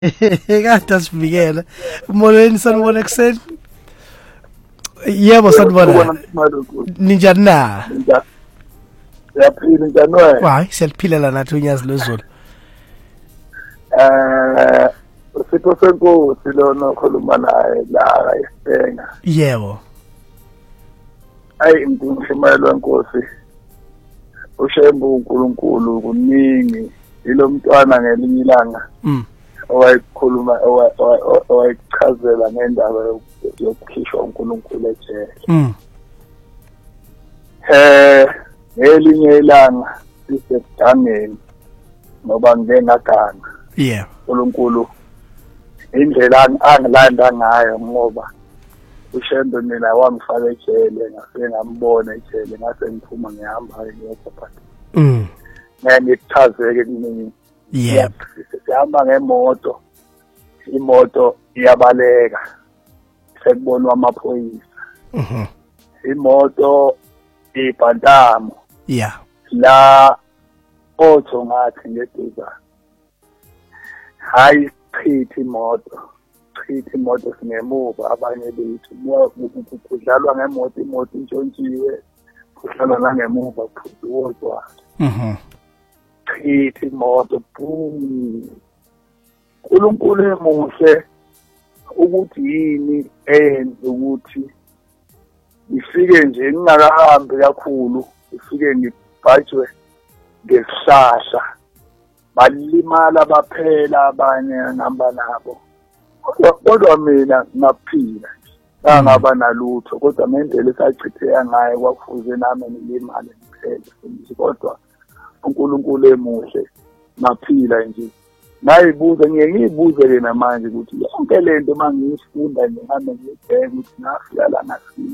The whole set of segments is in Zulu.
Kade sivikela. Molweni sanibona ekseni. Yebo sanibona. Ninjani na? Siyaphila njani wena? Hayi, siyaliphilela nathi unyazi lwezulu. Sipho senkosi lona okhuluma naye la eSenga. Yebo. Ayi ngumshumayeli wenkosi. Ushembu uNkulunkulu kuningi ilo mntwana ngelinye ilanga. Owayikhuluma owayichazela ngendaba yokukhishwa uNkulunkulu ejele. Ngelinye ilanga sisebudangeni ngoba ngengaganga. Yeah. uNkulunkulu indlela angilanda ngayo ngoba ushembe mina wangifaka ejele ngase ngambona ejele ngase ngiphuma ngihamba ngiyophatha. Ngiyachazeke kimi. Yep. Sihamba ngemoto. Imoto iyabaleka. Sekubonwa amaphoyisa. Imoto ibhantamo. Yeah. La otho ngathi ngeduza. Hayi chithi imoto singemuva abanye bethu kudlalwa ngemoto imoto intshontshiwe kudlalwa nangemuva kuwodwa. Chithi imoto boom. uNkulunkulu emuhle ukuthi yini eyenza ukuthi ifike nje ngingakahambi kakhulu ifike ngibhajwe ngesihlahla balimala baphela abanye ngihamba nabo kodwa mina ngaphila ngaba nalutho kodwa ngendlela esachitheka ngayo kwakufuze nami ngilimale ngiphele kodwa uNkulunkulu emuhle ngaphila nje nayibuza ngiyibuze ke namanje ukuthi yonke lento mangiyifunda ngihambe ngibheke ukuthi ngafika la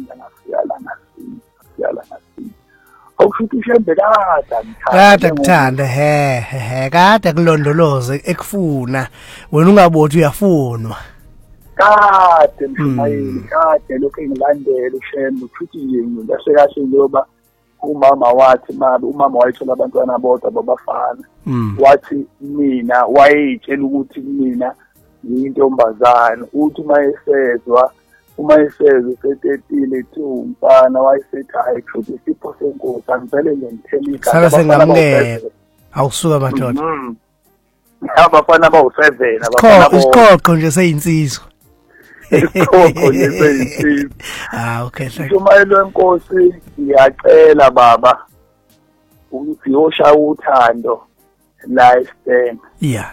ngasinda awushuthi ushembe kade kuthanda kade kulondoloze ekufuna wena ungabothi uyafunwa kade mshayeli kade lokho engilandela ushembe uthi yini kahle kahle njengoba umama wathi umama wayithola abantwana bodwa babafana wathi mina wayetshela ukuthi mina ngiyintombazana uthi uma esezwe se13 umfana wayesethi hayi futhi isipho senkosi angivele ngenthelika sala sengamukela awusuka madoda abafana bawu7 abafana isiqoqo nje seyinsizwa isiqoqo nje seyinsizwa okay uMayelo wenkosi ngiyacela baba ukuthi yosha uthando la eSenga. Yeah.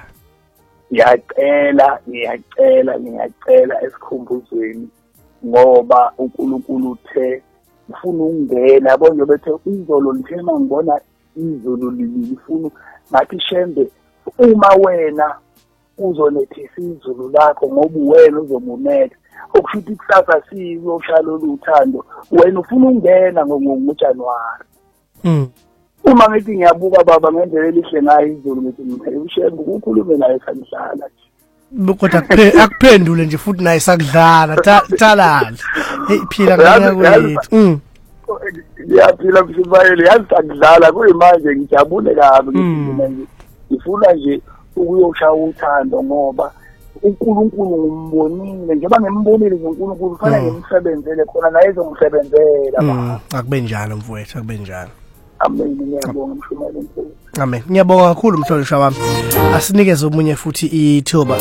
Ngiyacela esikhumbuzweni ngoba uNkulunkulu uthe ufuna ukungena yabo nje bethe izolo lithema ngibona izulu lifuna ngathi shembe uma wena uzonethisa izulu lakho ngoba wena uzomunetha okushuthi kusasa siyoshala uthando wena ufuna ukungena ngoJanuary. Uma ngithi ngiyabuka baba ngendlela elihle ngayo izulu ngithi ushembe ukukhulume naye sanhlala kodwa akuphendule nje futhi naye sakudlala thalala hey phila ngakwethu ngiyaphila mshibayeli yazi sakudlala kuyimanje ngijabule kabi ngifuna nje ukuyosha uthando ngoba uNkulunkulu ngimbonile njengoba ngembonile uNkulunkulu kufanele ngimsebenzele khona naye ezongisebenzela baba akube njalo mfowethu akube njalo. Amen. Ngiyabonga mshumayeli enkulu. Amen. Ngiyabonga kakhulu mhlonishwa wami. Asinikeze omunye futhi ithuba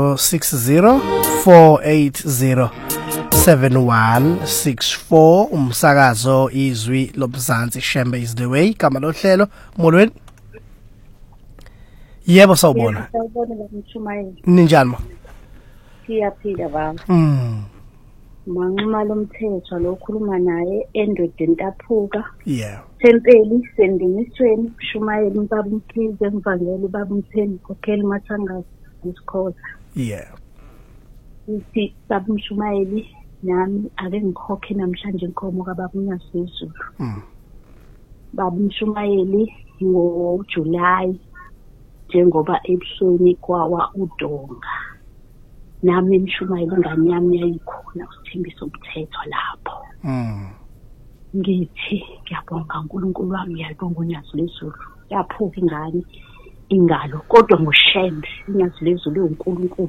0604807164 umsakazo izwi lomzansi Shembe is the way kama lohlelo molweni. Yebo sawubona. Sawubona mshumayeli. Ninjani ma? Siyaphila baba. Manquma lomthetho lokhuluma naye endodeni taphuka. Yeah. Tempeli sendimisweni Shumayeli Mbaba Mkhize Mvangeli Baba Mtheni Kokheli Mathangazi isikhoza. Yeah. Uthi Baba Shumayeli nami ake ngikhokhe namhlanje inkomo kaBaba uNyasizulu. Baba Shumayeli ngoJuly njengoba ebuhlweni kwawa uDonga. Nami Mshumayeli ingane yami yayikhona usithembiso umthetho lapho. Ngithi ngiyabonga uNkulunkulu wami ngiyabonga uNyasizulu. Yaphuka ingane ingalo kodwa ngoShembe inyazi lezulu uNkulunkulu.